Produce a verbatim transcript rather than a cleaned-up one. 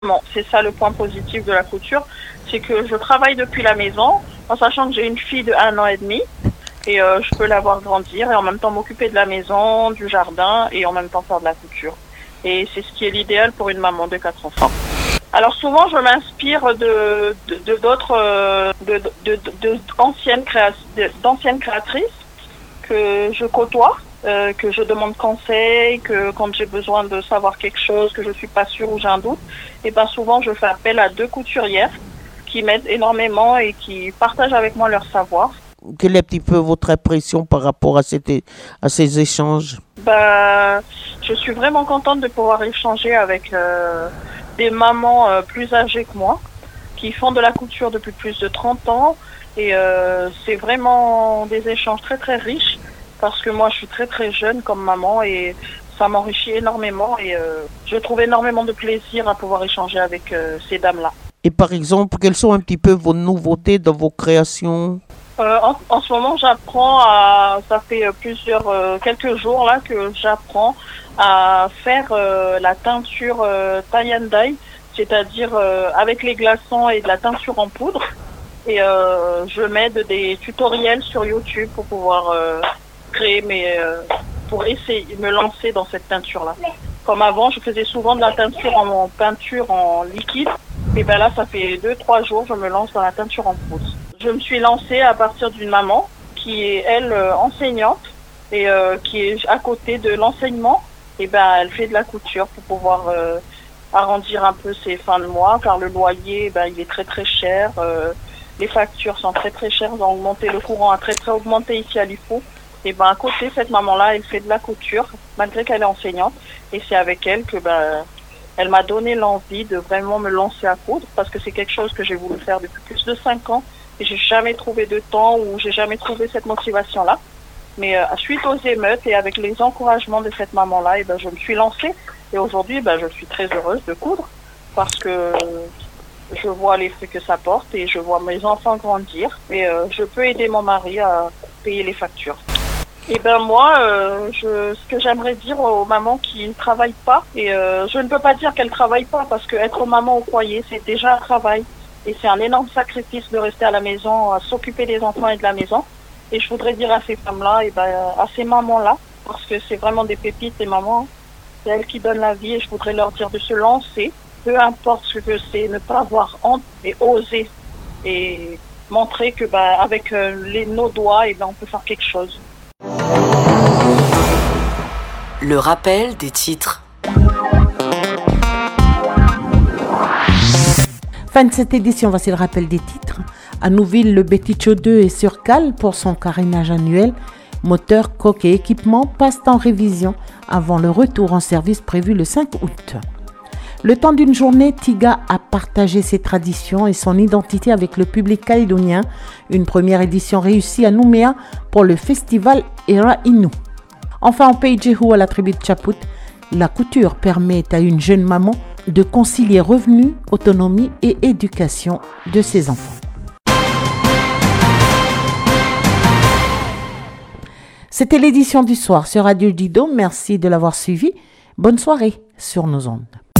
Bon, c'est ça le point positif de la couture, c'est que je travaille depuis la maison, en sachant que j'ai une fille de un an et demi, et euh, je peux la voir grandir et en même temps m'occuper de la maison, du jardin et en même temps faire de la couture. Et c'est ce qui est l'idéal pour une maman de quatre enfants. Alors souvent, je m'inspire de de, de d'autres euh, de, de, de, de anciennes créa- de- d'anciennes créatrices que je côtoie. Euh, que je demande conseil, que quand j'ai besoin de savoir quelque chose, que je suis pas sûre ou j'ai un doute, et ben souvent je fais appel à deux couturières qui m'aident énormément et qui partagent avec moi leur savoir. Quelle est un petit peu votre impression par rapport à, cette, à ces échanges? Ben, je suis vraiment contente de pouvoir échanger avec euh, des mamans euh, plus âgées que moi, qui font de la couture depuis plus de trente ans, et euh, c'est vraiment des échanges très très riches. Parce que moi, je suis très très jeune comme maman et ça m'enrichit énormément et euh, je trouve énormément de plaisir à pouvoir échanger avec euh, ces dames-là. Et par exemple, quelles sont un petit peu vos nouveautés dans vos créations? Euh, en, en ce moment, j'apprends à, ça fait plusieurs, euh, quelques jours là que j'apprends à faire euh, la teinture euh, tie and dye, c'est-à-dire euh, avec les glaçons et de la teinture en poudre. Et euh, je m'aide des tutoriels sur YouTube pour pouvoir euh, créer mes euh, pour essayer de me lancer dans cette teinture là. Comme avant, je faisais souvent de la teinture en, en peinture en liquide et ben là ça fait deux trois jours je me lance dans la teinture en poudre. Je me suis lancée à partir d'une maman qui est elle euh, enseignante et euh, qui est à côté de l'enseignement et ben elle fait de la couture pour pouvoir euh, arrondir un peu ses fins de mois car le loyer ben il est très très cher, euh, les factures sont très très chères, ils ont augmenté, le courant a très très augmenté ici à Lifou. Et ben à côté, cette maman-là, elle fait de la couture, malgré qu'elle est enseignante. Et c'est avec elle que ben elle m'a donné l'envie de vraiment me lancer à coudre, parce que c'est quelque chose que j'ai voulu faire depuis plus de cinq ans. Et j'ai jamais trouvé de temps ou j'ai jamais trouvé cette motivation-là. Mais euh, suite aux émeutes et avec les encouragements de cette maman-là, et ben je me suis lancée. Et aujourd'hui, ben je suis très heureuse de coudre, parce que je vois l'effet que ça porte et je vois mes enfants grandir. Et euh, je peux aider mon mari à payer les factures. Et ben moi, euh, je, ce que j'aimerais dire aux mamans qui ne travaillent pas, et euh, je ne peux pas dire qu'elles ne travaillent pas parce que être maman au foyer, c'est déjà un travail. Et c'est un énorme sacrifice de rester à la maison, à s'occuper des enfants et de la maison. Et je voudrais dire à ces femmes-là, et ben à ces mamans-là, parce que c'est vraiment des pépites, les mamans, c'est elles qui donnent la vie et je voudrais leur dire de se lancer, peu importe ce que c'est, ne pas avoir honte et oser et montrer que ben avec euh, les, nos doigts, et ben on peut faire quelque chose. Le rappel des titres. Fin de cette édition, voici le rappel des titres. À Nouville, le Betticho deux est sur cale pour son carénage annuel. Moteur, coque et équipement passent en révision avant le retour en service prévu le cinq août. Le temps d'une journée, Tiga a partagé ses traditions et son identité avec le public calédonien. Une première édition réussie à Nouméa pour le festival Era Inou. Enfin, en Pays Djehou, à la tribu de Tchapout, la couture permet à une jeune maman de concilier revenus, autonomie et éducation de ses enfants. C'était l'édition du soir sur Radio Dido. Merci de l'avoir suivi. Bonne soirée sur nos ondes.